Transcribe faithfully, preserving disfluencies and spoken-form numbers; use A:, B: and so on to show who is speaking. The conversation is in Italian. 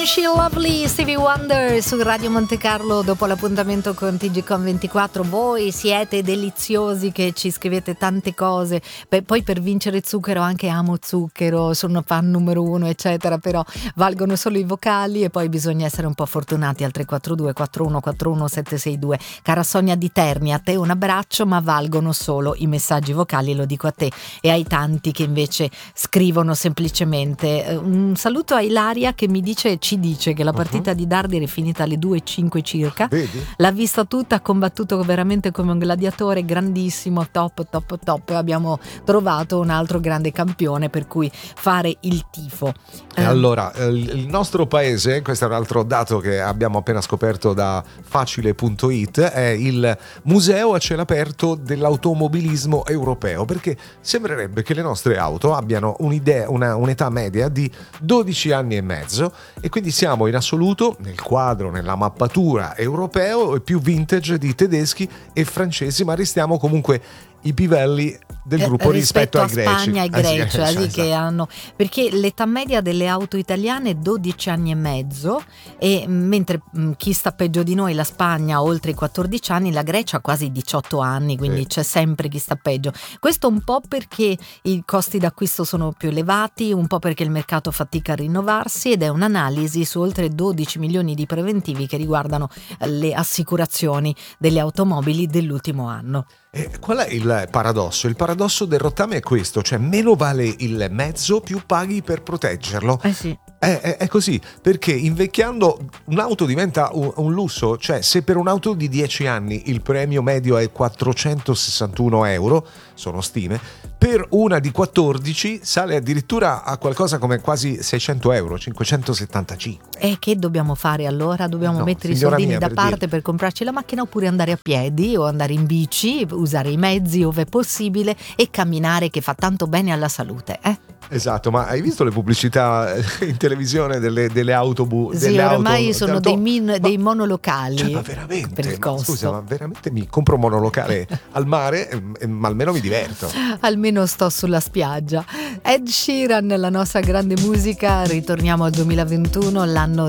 A: She Lovely, Stevie Wonder su Radio Monte Carlo dopo l'appuntamento con T G Com ventiquattro. Voi siete deliziosi che ci scrivete tante cose. Beh, poi per vincere zucchero anche amo zucchero, sono fan numero uno eccetera, però valgono solo i vocali e poi bisogna essere un po' fortunati al tre quattro due quattro uno quattro uno sette sei due. Cara Sonia di Terni, a te un abbraccio, ma valgono solo i messaggi vocali, lo dico a te e ai tanti che invece scrivono semplicemente. Un saluto a Ilaria che mi dice ci dice che la partita uh-huh. di Dardi è finita alle due e cinque circa.
B: Vedi?
A: L'ha vista tutta, ha combattuto veramente come un gladiatore, grandissimo, top top top. Abbiamo trovato un altro grande campione per cui fare il tifo.
B: E eh. allora il nostro paese, questo è un altro dato che abbiamo appena scoperto da facile punto it, è il museo a cielo aperto dell'automobilismo europeo, perché sembrerebbe che le nostre auto abbiano un'idea, una, un'età media di dodici anni e mezzo, e quindi siamo in assoluto nel quadro, nella mappatura europeo e più vintage di tedeschi e francesi, ma restiamo comunque i pivelli del gruppo
A: eh, rispetto,
B: rispetto ai greci.
A: Spagna e Grecia,
B: eh,
A: sì,
B: esatto.
A: che hanno, perché l'età media delle auto italiane è dodici anni e mezzo, e mentre mh, chi sta peggio di noi, la Spagna, oltre i quattordici anni, la Grecia quasi diciotto anni, quindi sì. C'è sempre chi sta peggio. Questo un po' perché i costi d'acquisto sono più elevati, un po' perché il mercato fatica a rinnovarsi, ed è un'analisi su oltre dodici milioni di preventivi che riguardano le assicurazioni delle automobili dell'ultimo anno.
B: E qual è il paradosso? Il paradosso del rottame è questo, cioè meno vale il mezzo, più paghi per proteggerlo.
A: Eh sì.
B: È, è, è così, perché invecchiando un'auto diventa un, un lusso, cioè se per un'auto di dieci anni il premio medio è quattrocentosessantuno euro, sono stime, per una di quattordici sale addirittura a qualcosa come quasi seicento euro, cinquecentosettantacinque.
A: E che dobbiamo fare allora? Dobbiamo
B: no,
A: mettere i soldini
B: mia,
A: da
B: per
A: parte
B: dire.
A: per comprarci la macchina, oppure andare a piedi o andare in bici, usare i mezzi ove possibile e camminare, che fa tanto bene alla salute, eh?
B: Esatto, ma hai visto le pubblicità in televisione delle, delle autobus?
A: Sì,
B: delle
A: ormai
B: auto,
A: sono
B: auto,
A: dei, min,
B: ma,
A: dei monolocali.
B: Cioè, ma veramente?
A: Per il
B: Ma,
A: costo.
B: scusa, ma veramente mi compro un monolocale al mare, eh, ma almeno mi diverto.
A: Almeno sto sulla spiaggia. Ed Sheeran, la nostra grande musica. Ritorniamo al duemilaventuno, l'anno